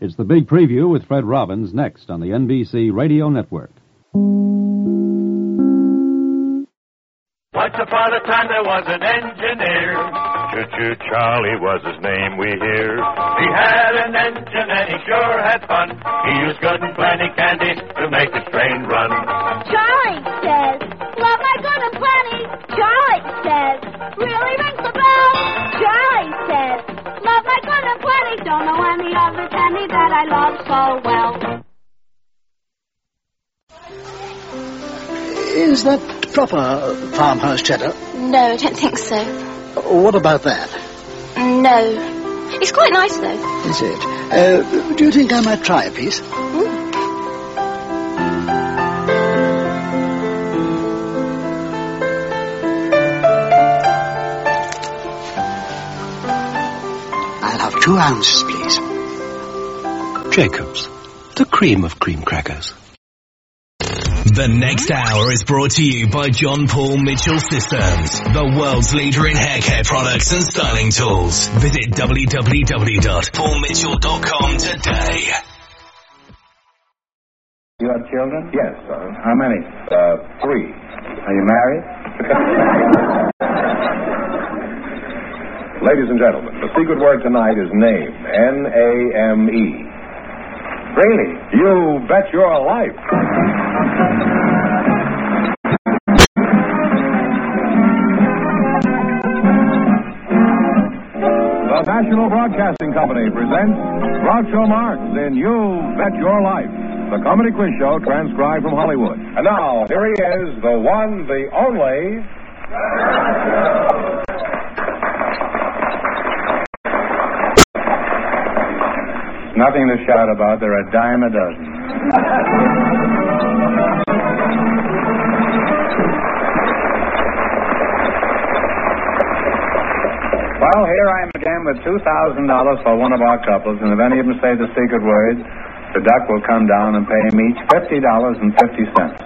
It's the Big Preview with Fred Robbins next on the NBC Radio Network. Once upon a time there was an engineer. Choo-choo Charlie was his name, we hear. He had an engine and he sure had fun. He used good and plenty candy to make his train run. Charlie says, love my good and plenty. Charlie says, really rings the bell. Charlie says, love my good and plenty. Don't know any other candy that I love so well. Is that proper farmhouse cheddar? No, I don't think so. What about that? No. It's quite nice, though. Is it? Do you think I might try a piece? I'll have 2 ounces, please. Jacobs, the cream of cream crackers. The next hour is brought to you by John Paul Mitchell Systems, the world's leader in hair care products and styling tools. Visit www.paulmitchell.com today. You have children? Yes. How many? 3. Are you married? Ladies and gentlemen, the secret word tonight is name. N-A-M-E. Really? You bet your life. The National Broadcasting Company presents Groucho Marx in You Bet Your Life, the comedy quiz show transcribed from Hollywood. And now, here he is, the one, the only... Nothing to shout about. They're a dime a dozen. Well, here I am again with $2,000 for one of our couples, and if any of them say the secret word, the duck will come down and pay them each $50.50.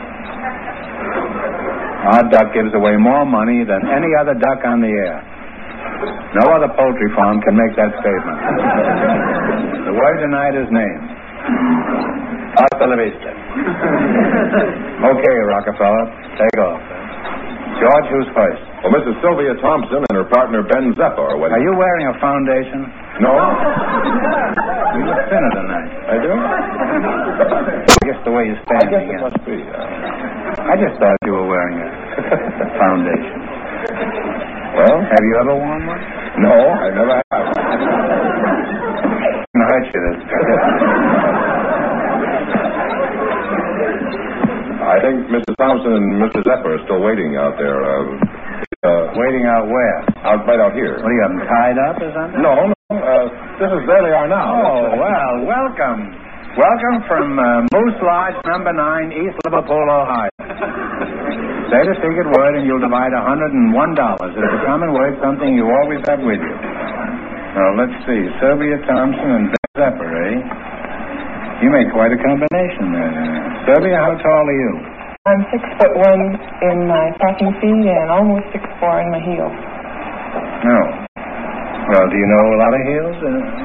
Our duck gives away more money than any other duck on the air. No other poultry farm can make that statement. The word tonight is name. Hasta la vista. Okay, Rockefeller, take off. George, who's first? Well, Mrs. Sylvia Thompson and her partner Ben Zeppa are waiting. Are you wearing a foundation? No. You look thinner tonight. I do? I guess the way you're standing. I guess it must be. I just thought you were wearing a foundation. Well, have you ever worn one? No, I never have. No, I should have. I think Mrs. Thompson and Mr. Zeppa are still waiting out there. Waiting out where? Right out here. What, do you have them tied up or something? No. There they are now. Oh, well, welcome. Welcome from Moose Lodge, number 9, East Liverpool, Ohio. Say the secret word and you'll divide $101. It's a common word, something you always have with you. Now, let's see. Sylvia Thompson and Ben Zeppa, eh? You make quite a combination there. Sylvia, how tall are you? I'm 6'1" in my stocking feet and almost 6'4" in my heels. No. Well, do you know a lot of heels?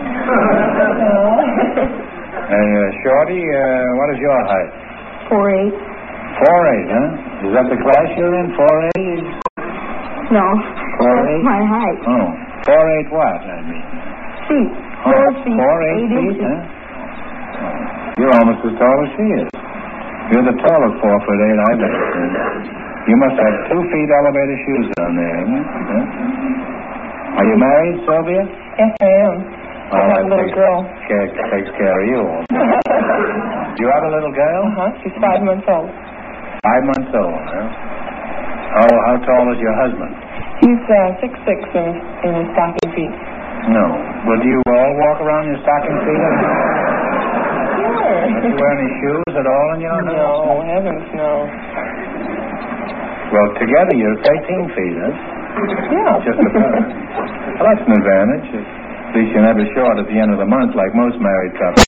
And Shorty, what is your height? 4'8". 4'8", huh? Is that the class you're in, 4'8"? No. 4'8"? My height. Oh. 4'8" what, I mean? Feet. 4 feet. 4'8" feet, inches. huh? You're almost as tall as she is. You're the tallest 4'8" I've ever seen. You must have 2 feet elevator shoes on there, isn't it? Huh? Are you married, Sylvia? Yes, I am. I have a little girl. Takes care of you. Do you have a little girl? Uh-huh. She's 5 months old. 5 months old, huh? How tall is your husband? He's 6'6" in his stocking feet. No. Well, do you all walk around in your stocking feet? Sure. Do you wear any shoes at all in your house? No, heavens, no. Well, together you're 13 feet, huh? Yeah. Just about. Well, that's an advantage. At least you're never short at the end of the month like most married couples.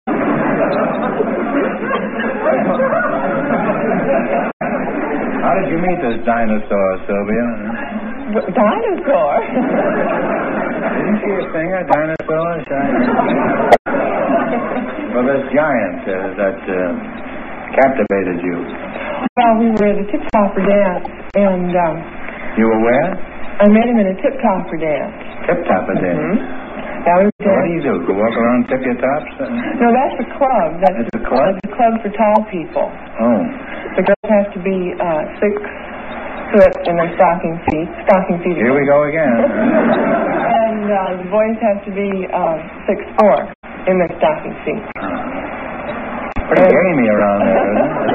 How did you meet this dinosaur, Sylvia? Dinosaur? Didn't she sing a dinosaur? for this giant that captivated you? Well, we were at a tip-topper dance, and You were where? I met him in a tip-topper dance. Tip-topper dance. Now, we were What do dancing. you do? Go walk around tip your tops? No, that's a club. That's It's a club? It's a club for tall people. Oh. The girls have to be 6 foot in their stocking feet. Here we go again. And the boys have to be 6'4" in their stocking feet. Pretty gamey around there, isn't it?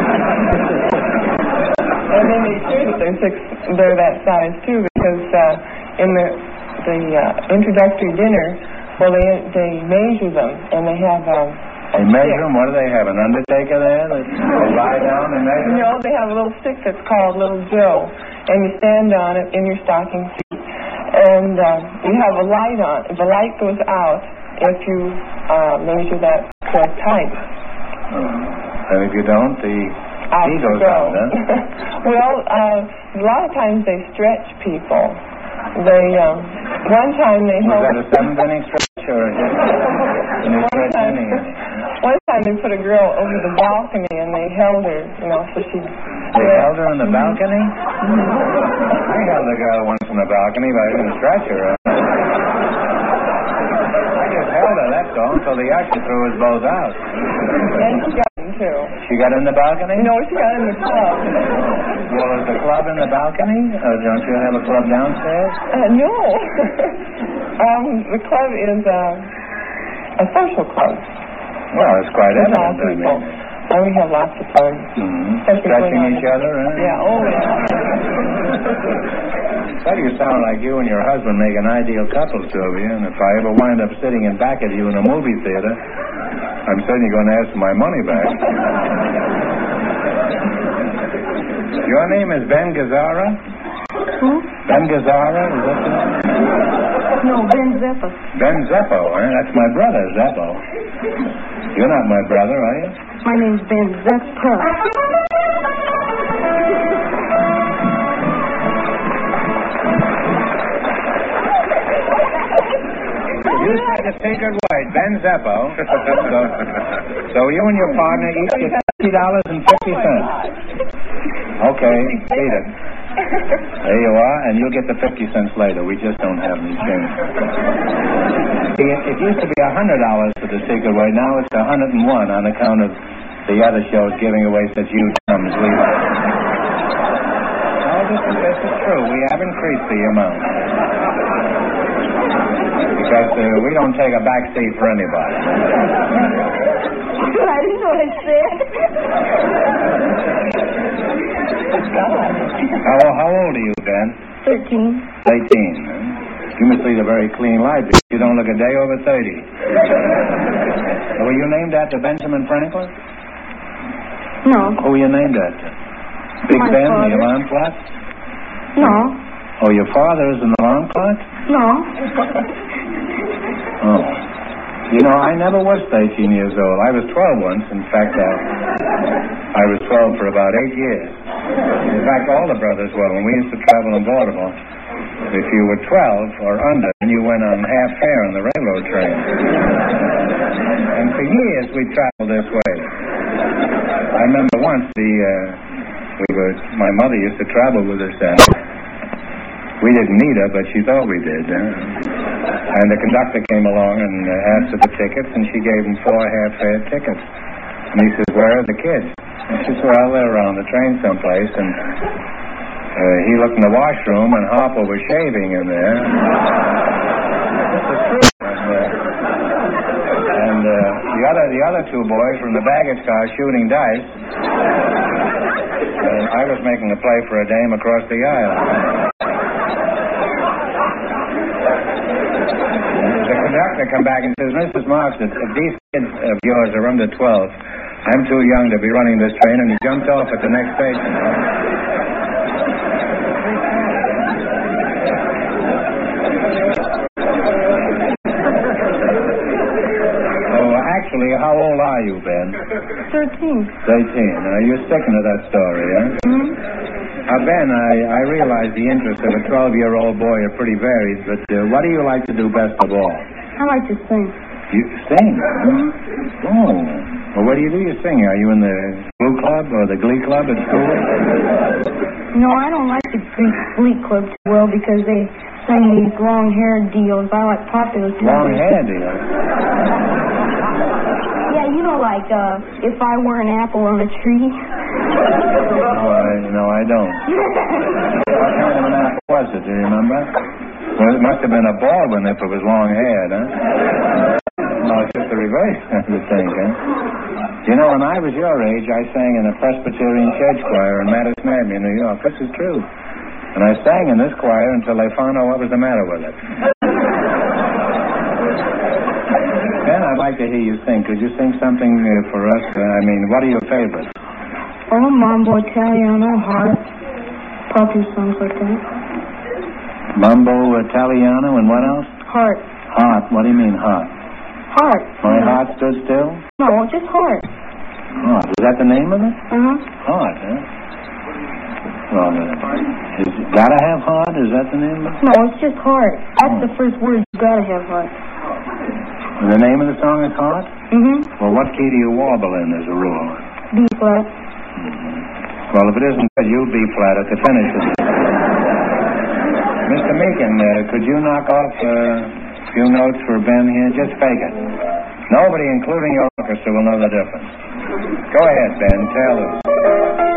And then they sure that they're that size too, because in the introductory dinner, well, they measure them, and they have They measure them? What do they have? An undertaker there? They lie down and measure them? No, they have a little stick that's called Little Joe, and you stand on it in your stocking feet, and you have a light on. The light goes out if you measure that correct height. And if you don't, the heat goes out, huh? Well, a lot of times they stretch people. They one time they Was held. that a seventh inning stretch or just an stretch inning? One time they put a girl over the balcony and they held her, so she. They held her in the balcony? I held a girl once in the balcony, but I didn't stretch her. I just held her, that's all, until the usher threw us both out. And she got in too. She got in the balcony? No, she got in the club. Well, is the club in the balcony? Don't you have a club downstairs? No. The club is a social club. Well, it's quite With all evident. people. And we have lots of fun. Stretching each other, huh? Yeah, oh yeah. Well, you sound like you and your husband make an ideal couple, Sylvia, and if I ever wind up sitting in back of you in a movie theater, I'm certainly going to ask for my money back. Your name is Ben Gazzara? Who? Ben Gazzara, is that the name? No, Ben Zeppo. Ben Zeppo, eh? That's my brother, Zeppo. You're not my brother, are you? My name's Ben Zeppo. You said a secret word, Ben Zeppo. So you and your partner each get $50.50. Okay, beat it. There you are, and you'll get the 50 cents later. We just don't have any change. See, it used to be $100 for the secret word. Now it's $101 on account of the other shows giving away such huge sums. No, this is true. We have increased the amount. Because we don't take a back seat for anybody. I didn't know what I said. How old are you, Ben? 13. 18. Huh? You must lead a very clean life. You don't look a day over 30. Were you named after Benjamin Franklin? No. Who were you named after? Big My Ben, father. the alarm clock? No. Oh, your father is an alarm clock? No. Oh. You know, I never was 13 years old. I was 12 once. In fact, I was 12 for about 8 years. In fact, all the brothers were. When we used to travel in Baltimore, if you were 12 or under, then you went on half fare on the railroad train. And for years we traveled this way. I remember once my mother used to travel with us, and we didn't need her, but she thought we did. And the conductor came along and asked for the tickets, and she gave him 4 half-fare tickets. And he says, "Where are the kids?" And she said, "Well, they're around the train someplace." And he looked in the washroom, and Harper was shaving in there. This is true. And the other 2 boys were in the baggage car shooting dice. And I was making a play for a dame across the aisle. The conductor come back and says, "Mrs. Marks, if these kids of yours are under 12, I'm too young to be running this train," and he jumped off at the next station. Actually, how old are you, Ben? 13. 13. Now, you're sticking to that story, huh? Mm-hmm. Now, Ben, I realize the interests of a 12-year-old boy are pretty varied, but what do you like to do best of all? I like to sing. You sing? Mm-hmm. Oh. Well, where do you do your singing? Are you in the Blue Club or the Glee Club at school? No, I don't like the Glee Club too well because they sing these long-haired deals. I like popular songs. Long-haired deals? Yeah, you know, like, If I Were an Apple on a Tree. No, I don't. What kind of an apple was it, do you remember? Well, it must have been a Baldwin if it was long-haired, huh? No, it's just the reverse, I would think, huh? You know, when I was your age, I sang in a Presbyterian church choir in Madison Avenue, New York. This is true. And I sang in this choir until they found out what was the matter with it. Ben, I'd like to hear you sing. Could you sing something for us? What are your favorites? Oh, Mambo Italiano, Heart. Popular songs like that. Mambo Italiano and what else? Heart. Heart. What do you mean, heart? Heart. My heart stood still? No, just Heart. Heart. Is that the name of it? Uh-huh. Heart, huh? Well, is Gotta Have Heart? Is that the name of it? No, it's just Heart. That's the first word. You gotta have Heart. And the name of the song is Heart? Mm-hmm. Well, what key do you warble in as a rule? B flat. Well, if it isn't good, you'll B flat at the finish. Mr. Meakin, could you knock off a few notes for Ben here? Just fake it. Nobody, including your orchestra, will know the difference. Go ahead, Ben. Tell us.